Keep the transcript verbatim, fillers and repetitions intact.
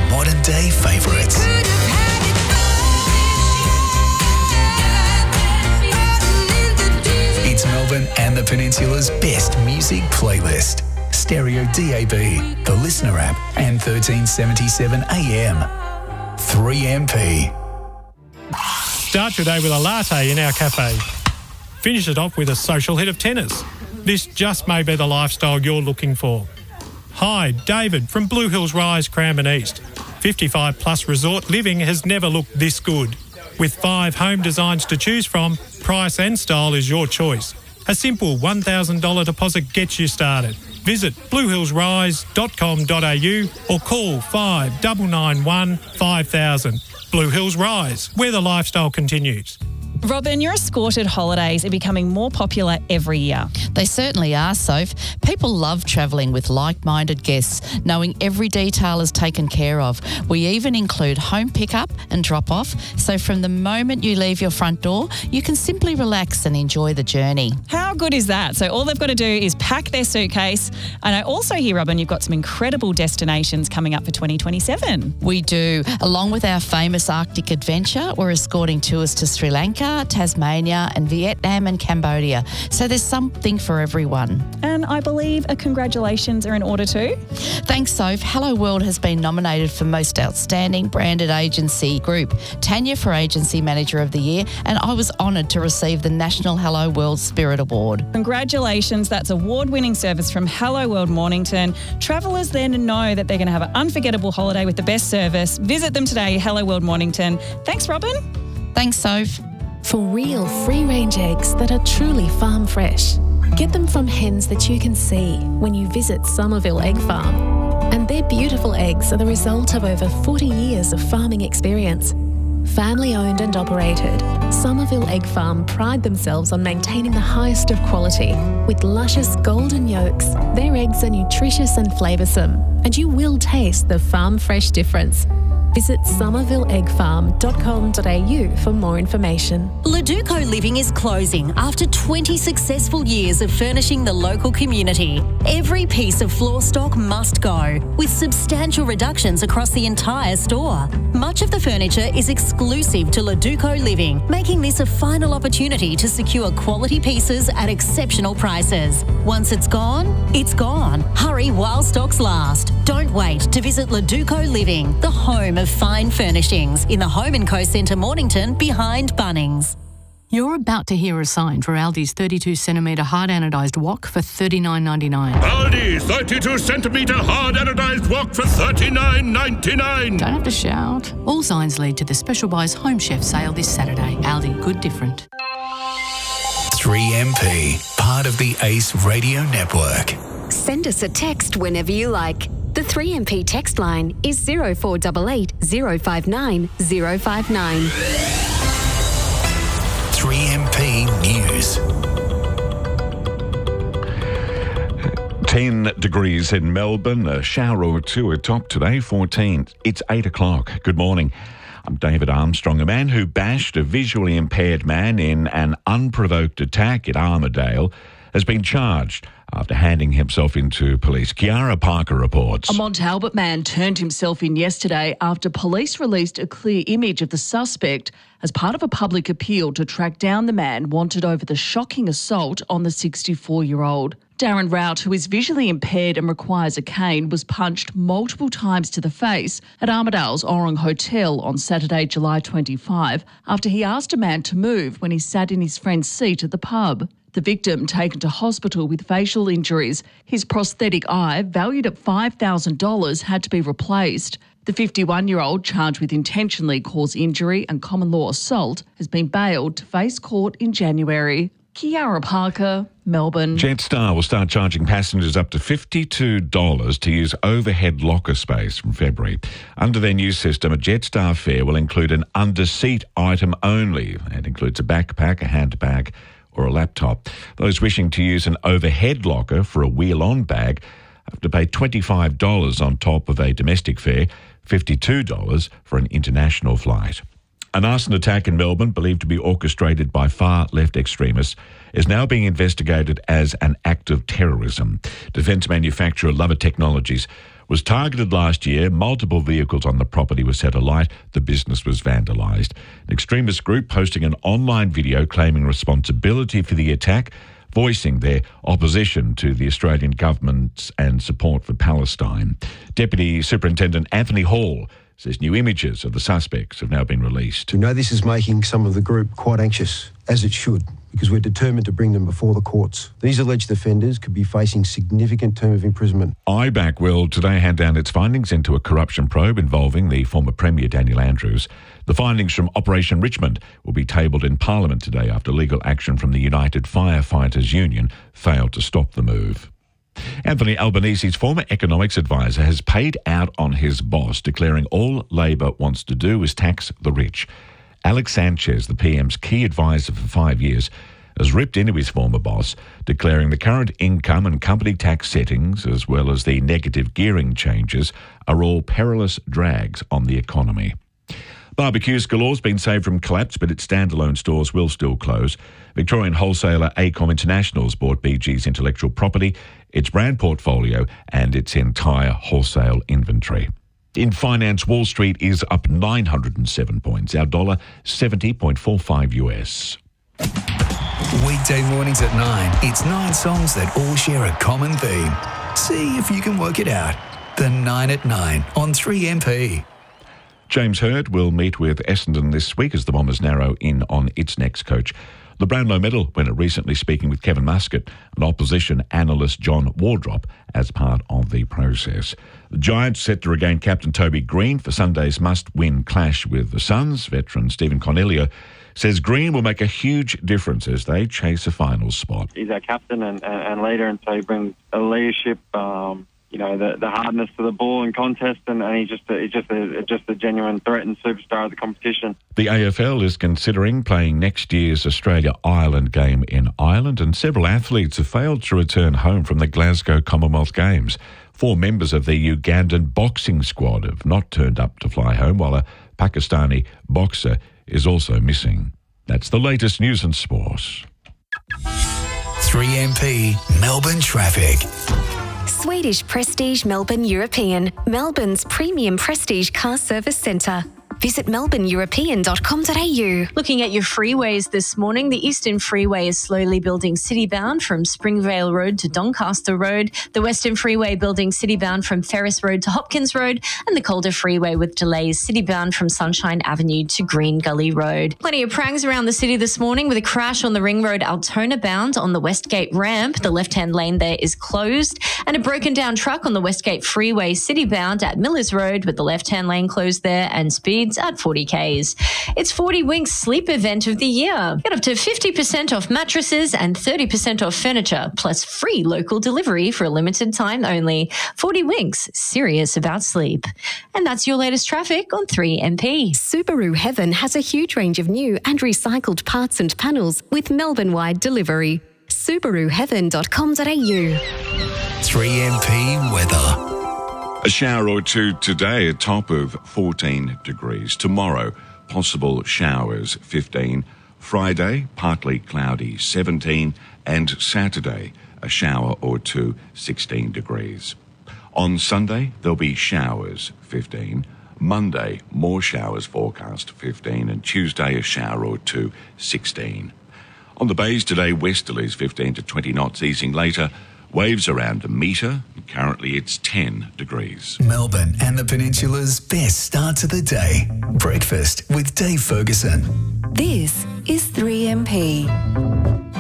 modern-day favourites. It's Melbourne and the Peninsula's best music playlist. Stereo D A B, the Listener app, and thirteen seventy-seven A M. three M P. Start your day with a latte in our cafe. Finish it off with a social hit of tennis. This just may be the lifestyle you're looking for. Hi, David from Blue Hills Rise, Cranbourne East. fifty-five plus resort living has never looked this good. With five home designs to choose from, price and style is your choice. A simple one thousand dollars deposit gets you started. Visit blue hills rise dot com dot a u or call five nine nine one five thousand. Blue Hills Rise, where the lifestyle continues. Robin, your escorted holidays are becoming more popular every year. They certainly are, Soph. People love travelling with like-minded guests, knowing every detail is taken care of. We even include home pickup and drop-off, so from the moment you leave your front door, you can simply relax and enjoy the journey. How good is that? So all they've got to do is pack their suitcase. And I also hear, Robin, you've got some incredible destinations coming up for twenty twenty-seven. We do. Along with our famous Arctic adventure, we're escorting tours to Sri Lanka, Tasmania and Vietnam and Cambodia. So there's something for everyone. And I believe a congratulations are in order too. Thanks, Soph. Hello World has been nominated for Most Outstanding Branded Agency Group, Tanya for Agency Manager of the Year, and I was honoured to receive the National Hello World Spirit Award. Congratulations. That's award-winning service from Hello World Mornington. Travellers then know that they're going to have an unforgettable holiday with the best service. Visit them today, Hello World Mornington. Thanks, Robin. Thanks, Soph. For real free-range eggs that are truly farm fresh. Get them from hens that you can see when you visit Somerville Egg Farm. And their beautiful eggs are the result of over forty years of farming experience. Family owned and operated, Somerville Egg Farm pride themselves on maintaining the highest of quality. With luscious golden yolks, their eggs are nutritious and flavoursome, and you will taste the farm fresh difference. Visit somerville egg farm dot com dot a u for more information. Leduco Living is closing after twenty successful years of furnishing the local community. Every piece of floor stock must go, with substantial reductions across the entire store. Much of the furniture is exclusive to Leduco Living, making this a final opportunity to secure quality pieces at exceptional prices. Once it's gone, it's gone. Hurry while stocks last. Don't wait to visit Leduco Living, the home of fine furnishings in the Home and Co Centre Mornington behind Bunnings. You're about to hear a sign for Aldi's thirty-two centimetre hard anodised wok for thirty-nine ninety-nine. Aldi thirty-two centimetre hard anodised wok for thirty-nine ninety-nine. Don't have to shout. All signs lead to the Special Buys Home Chef sale this Saturday. Aldi, good different. three M P, part of the Ace Radio Network. Send us a text whenever you like. The three M P text line is zero four eight eight, zero five nine, zero five nine. three M P News. ten degrees in Melbourne, a shower or two atop today, fourteen. It's eight o'clock. Good morning. I'm David Armstrong. A man who bashed a visually impaired man in an unprovoked attack at Armidale has been charged after handing himself into police. Kiara Parker reports. A Mont Albert man turned himself in yesterday after police released a clear image of the suspect as part of a public appeal to track down the man wanted over the shocking assault on the sixty-four-year-old. Darren Rout, who is visually impaired and requires a cane, was punched multiple times to the face at Armidale's Orang Hotel on Saturday, July twenty-fifth, after he asked a man to move when he sat in his friend's seat at the pub. The victim, taken to hospital with facial injuries, his prosthetic eye, valued at five thousand dollars, had to be replaced. The fifty-one-year-old, charged with intentionally caused injury and common law assault, has been bailed to face court in January. Kiara Parker, Melbourne. Jetstar will start charging passengers up to fifty-two dollars to use overhead locker space from February. Under their new system, a Jetstar fare will include an under-seat item only. That includes a backpack, a handbag or a laptop. Those wishing to use an overhead locker for a wheel-on bag have to pay twenty-five dollars on top of a domestic fare, fifty-two dollars for an international flight. An arson attack in Melbourne, believed to be orchestrated by far-left extremists, is now being investigated as an act of terrorism. Defence manufacturer Lovett Technologies was targeted last year. Multiple vehicles on the property were set alight. The business was vandalised. An extremist group posting an online video claiming responsibility for the attack, voicing their opposition to the Australian government and support for Palestine. Deputy Superintendent Anthony Hall says new images of the suspects have now been released. We know this is making some of the group quite anxious, as it should, because we're determined to bring them before the courts. These alleged offenders could be facing significant term of imprisonment. I B A C will today hand down its findings into a corruption probe involving the former Premier Daniel Andrews. The findings from Operation Richmond will be tabled in Parliament today after legal action from the United Firefighters Union failed to stop the move. Anthony Albanese's former economics advisor has paid out on his boss, declaring all Labor wants to do is tax the rich. Alex Sanchez, the P M's key advisor for five years, has ripped into his former boss, declaring the current income and company tax settings, as well as the negative gearing changes, are all perilous drags on the economy. Barbecues galore's been saved from collapse, but its standalone stores will still close. Victorian wholesaler ACOM International's bought B G's intellectual property, its brand portfolio and its entire wholesale inventory. In finance, Wall Street is up nine hundred seven points. Our dollar, seventy point four five U S. Weekday mornings at nine. It's nine songs that all share a common theme. See if you can work it out. The nine at nine on three M P. James Hird will meet with Essendon this week as the Bombers narrow in on its next coach. The Brownlow Medal winner recently speaking with Kevin Muscat and opposition analyst John Wardrop as part of the process. The Giants set to regain captain Toby Green for Sunday's must-win clash with the Suns. Veteran Stephen Cornelio says Green will make a huge difference as they chase a final spot. He's our captain and, and, and leader, and so he brings a leadership, um, you know, the, the hardness to the ball in contest, and, and he's just a, he's just a, just a genuine threat and superstar of the competition. The A F L is considering playing next year's Australia-Ireland game in Ireland, and several athletes have failed to return home from the Glasgow Commonwealth Games. Four members of the Ugandan boxing squad have not turned up to fly home, while a Pakistani boxer is also missing. That's the latest news and sport. three M P Melbourne traffic. Swedish Prestige Melbourne European, Melbourne's premium prestige car service centre. Visit melbourne european dot com dot a u. Looking at your freeways this morning, the Eastern Freeway is slowly building citybound from Springvale Road to Doncaster Road, the Western Freeway building citybound from Ferris Road to Hopkins Road, and the Calder Freeway with delays citybound from Sunshine Avenue to Green Gully Road. Plenty of prangs around the city this morning with a crash on the Ring Road Altona bound on the Westgate ramp. The left-hand lane there is closed, and a broken down truck on the Westgate Freeway citybound at Millers Road with the left-hand lane closed there and speed at forty kays. It's forty Winks sleep event of the year. Get up to fifty percent off mattresses and thirty percent off furniture, plus free local delivery for a limited time only. forty Winks, serious about sleep. And that's your latest traffic on three M P. Subaru Heaven has a huge range of new and recycled parts and panels with Melbourne-wide delivery. subaru heaven dot com dot a u. three M P weather. A shower or two today, a top of fourteen degrees. Tomorrow, possible showers, fifteen. Friday, partly cloudy, seventeen. And Saturday, a shower or two, sixteen degrees. On Sunday, there'll be showers, fifteen. Monday, more showers forecast, fifteen. And Tuesday, a shower or two, sixteen. On the bays today, westerlies, fifteen to twenty knots, easing later. Waves around a metre. Currently it's ten degrees. Melbourne and the Peninsula's best start to the day. Breakfast with Dave Ferguson. This is three M P.